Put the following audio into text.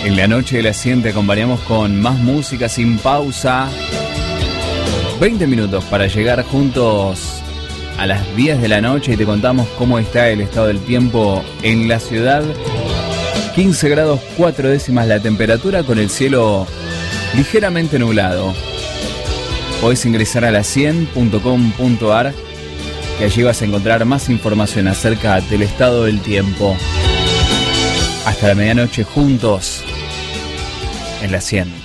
En la noche de la 100 te acompañamos con más música sin pausa. 20 minutos para llegar juntos a las 10 de la noche y te contamos cómo está el estado del tiempo en la ciudad. 15 grados 4 décimas la temperatura, con el cielo ligeramente nublado. Podés ingresar a la100.com.ar, que allí vas a encontrar más información acerca del estado del tiempo. Hasta la medianoche juntos en la 100.